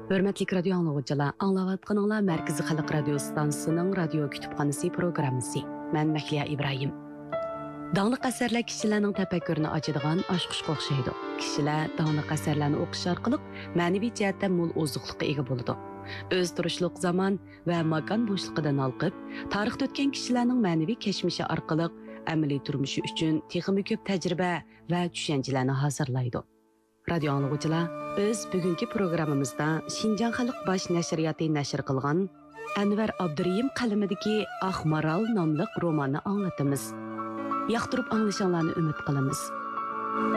Hörmətli radio anlıqçılar, anlavatqanınlar Mərkəzi Xalq Radio Stansiyasının radio kütüpxanası proqramısı. Mən Məhliya İbrahim. Dağlıq əsərlər kişilərin təfəkkürünü açıdığan aşqışqa oxşaydı. Kişilər dağlıq əsərlərini oxuş arqılıq mənəvi cəhətdən mol ozuqluqqa ega boludu. Öz turuşluq zaman və makan boşluğundan alqıb, tarixdə ötən kişilərin mənəvi keçmişi arqılıq əməli turmuşu üçün texmi köp təcrübə və düşüncələrini hazırlaydı. Radio anlıqçılar, biz bugünkü proqramımızda Şinjan Xalq Baş Nəşriyyatı nəşr qılğan Anvar Abdurayim qalamidagi Aq Maral nomli romanni anlatamiz. Yoqtirib anglashinglarni umid qilamiz.